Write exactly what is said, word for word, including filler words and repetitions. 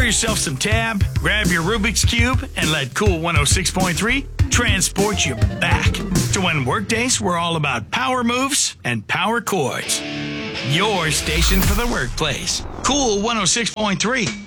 yourself some tab, grab your Rubik's Cube, and let Cool one oh six point three transport you back to when workdays were all about power moves and power chords. Your station for the workplace. Cool one oh six point three.